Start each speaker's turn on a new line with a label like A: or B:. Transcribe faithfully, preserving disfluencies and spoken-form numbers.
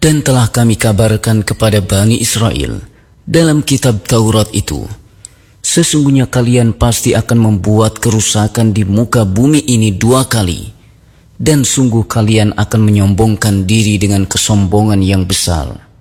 A: Dan telah kami kabarkan kepada Bani Israel dalam kitab Taurat itu, sesungguhnya kalian pasti akan membuat kerusakan di muka bumi ini dua kali, dan sungguh kalian akan menyombongkan diri dengan kesombongan yang besar.